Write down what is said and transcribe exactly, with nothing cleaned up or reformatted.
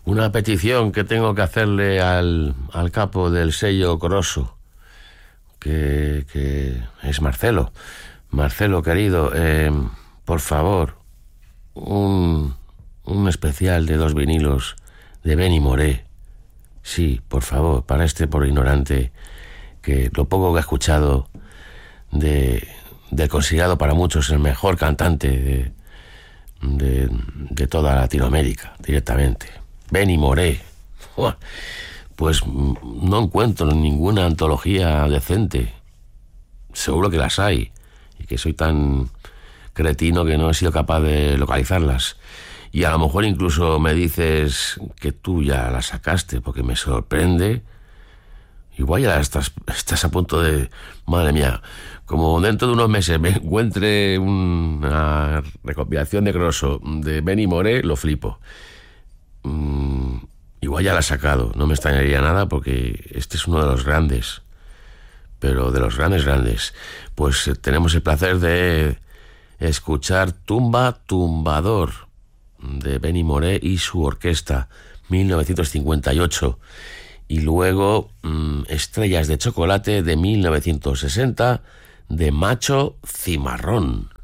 Una petición que tengo que hacerle al, al capo del sello Grosso, que, que es Marcelo. Marcelo, querido, eh, por favor, un, un especial de dos vinilos de Benny Moré. Sí, por favor, para este por ignorante, que lo poco que ha escuchado de, de considerado para muchos el mejor cantante de, de, de toda Latinoamérica, directamente. Benny Moré. Pues no encuentro ninguna antología decente. Seguro que las hay, y que soy tan cretino que no he sido capaz de localizarlas. Y a lo mejor incluso me dices que tú ya las sacaste, porque me sorprende. Igual ya estás, estás a punto de... Madre mía, como dentro de unos meses me encuentre una recopilación de Grosso de Benny Moré, lo flipo. Mm, igual ya la has sacado, no me extrañaría nada, porque este es uno de los grandes, pero de los grandes grandes. Pues eh, tenemos el placer de escuchar Tumba Tumbador de Benny Moré y su orquesta, mil novecientos cincuenta y ocho, y luego mmm, Estrellas de Chocolate de mil novecientos sesenta de Macho Cimarrón.